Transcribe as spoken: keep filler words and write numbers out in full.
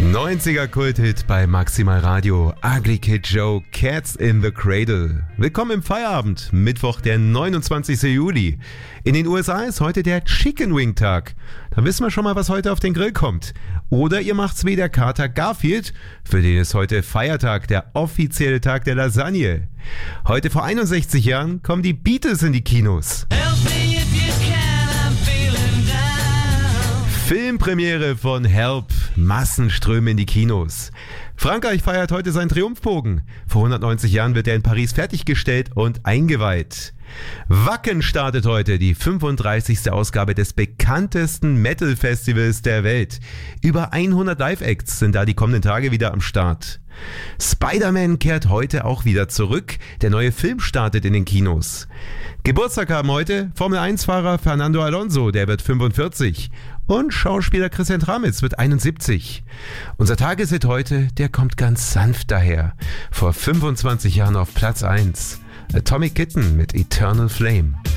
neunziger-Kult-Hit bei Maximal Radio. Ugly Kid Joe, Cats in the Cradle. Willkommen im Feierabend, Mittwoch, der neunundzwanzigster Juli. In den U S A ist heute der Chicken Wing Tag. Da wissen wir schon mal, was heute auf den Grill kommt. Oder ihr macht's wie der Kater Garfield, für den ist heute Feiertag, der offizielle Tag der Lasagne. Heute vor einundsechzig Jahren kommen die Beatles in die Kinos. Filmpremiere von Help, Massenströme in die Kinos. Frankreich feiert heute seinen Triumphbogen. Vor hundertneunzig Jahren wird er in Paris fertiggestellt und eingeweiht. Wacken startet heute die fünfunddreißigste Ausgabe des bekanntesten Metal-Festivals der Welt. Über hundert Live-Acts sind da die kommenden Tage wieder am Start. Spider-Man kehrt heute auch wieder zurück. Der neue Film startet in den Kinos. Geburtstag haben heute Formel eins Fahrer Fernando Alonso, der wird fünfundvierzig. Und Schauspieler Christian Tramitz wird einundsiebzig. Unser Tageshit heute, der kommt ganz sanft daher. Vor fünfundzwanzig Jahren auf Platz eins. Atomic Kitten mit Eternal Flame.